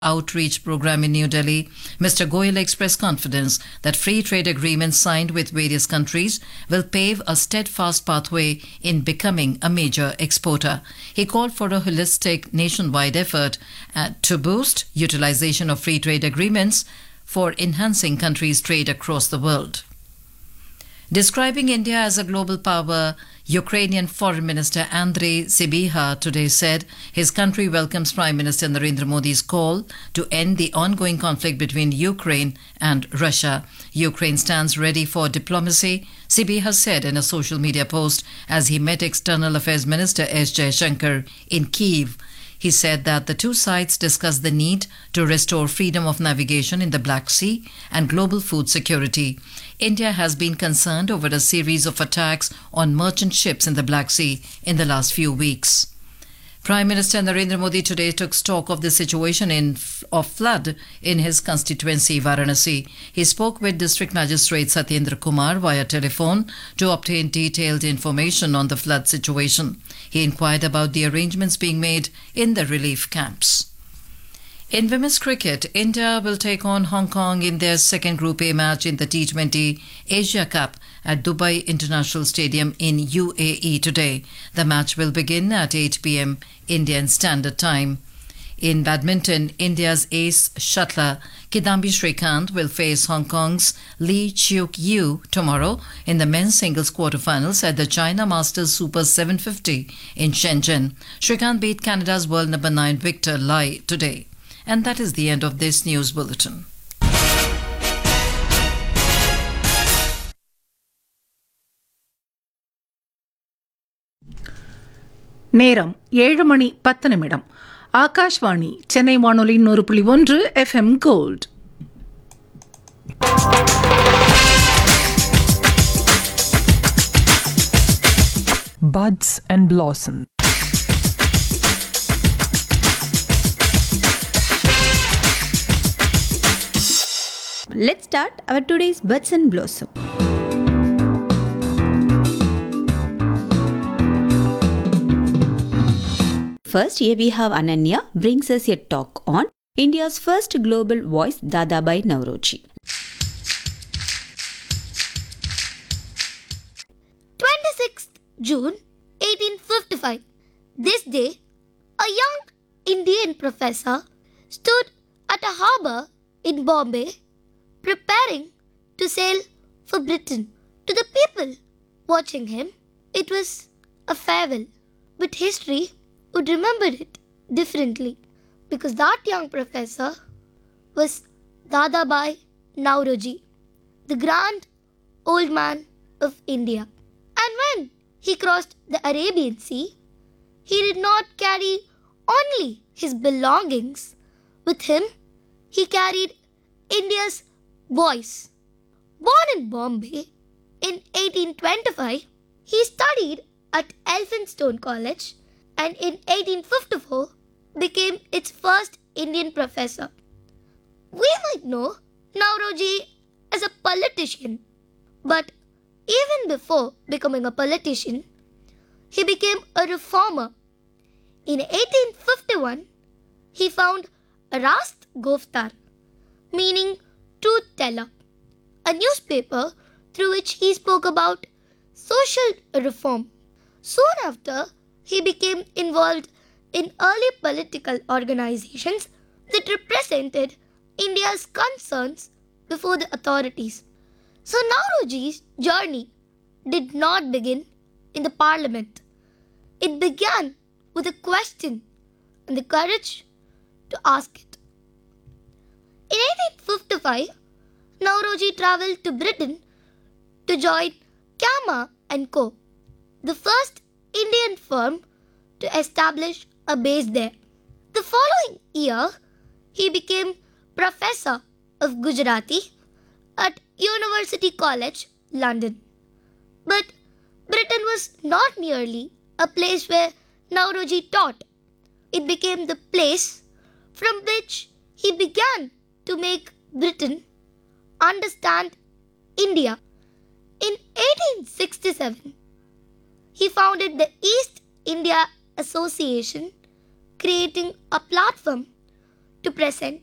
outreach program in New Delhi, Mr. Goyal expressed confidence that free trade agreements signed with various countries will pave a steadfast pathway in becoming a major exporter. He called for a holistic nationwide effort to boost utilization of free trade agreements for enhancing countries' trade across the world. Describing India as a global power, Ukrainian Foreign Minister Andrei Sybiha today said his country welcomes Prime Minister Narendra Modi's call to end the ongoing conflict between Ukraine and Russia. Ukraine stands ready for diplomacy, Sybiha said in a social media post as he met External Affairs Minister S. Jaishankar in Kyiv. He said that the two sides discussed the need to restore freedom of navigation in the Black Sea and global food security. India has been concerned over a series of attacks on merchant ships in the Black Sea in the last few weeks. Prime Minister Narendra Modi today took stock of the situation of flood in his constituency, Varanasi. He spoke with District Magistrate Satyendra Kumar via telephone to obtain detailed information on the flood situation. He inquired about the arrangements being made in the relief camps. In women's cricket, India will take on Hong Kong in their second Group A match in the T20 Asia Cup at Dubai International Stadium in UAE today. The match will begin at 8 p.m. Indian Standard Time. In badminton, India's ace shuttler Kidambi Srikanth will face Hong Kong's Lee Cheuk Yew tomorrow in the men's singles quarterfinals at the China Masters Super 750 in Shenzhen. Srikanth beat Canada's world number 9 Victor Lai today. And that is the end of this news bulletin. நேரம் 7:10 ஆகாஷ்வாணி சென்னை வானொலி 100.1 FM gold. Buds and Blossom. Let's start our today's Buds and Blossom. First, here we have Ananya brings us a talk on India's first global voice, Dadabhai Naoroji. 26th June 1855. This day, a young Indian professor stood at a harbour in Bombay preparing to sail for Britain. To the people watching him, it was a farewell, but history would remember it differently because that young professor was Dadabhai Naoroji, the grand old man of India. And when he crossed the Arabian Sea, he did not carry only his belongings. With him, he carried India's voice. Born in Bombay in 1825, he studied at Elphinstone College and in 1854 became its first Indian professor. We might know Naoroji as a politician, but even before becoming a politician, he became a reformer. In 1851, he found Rast Goftar, meaning truth teller, a newspaper through which he spoke about social reform. Soon after, he became involved in early political organizations that represented India's concerns before the authorities. So Naoroji's journey did not begin in the parliament. It began with a question and the courage to ask it. In 1855, Naoroji travelled to Britain to join Kama & Co., the first Indian firm to establish a base there. The following year, he became Professor of Gujarati at University College, London. But Britain was not merely a place where Naoroji taught. It became the place from which he began to make Britain understand India. In 1867, he founded the East India Association, creating a platform to present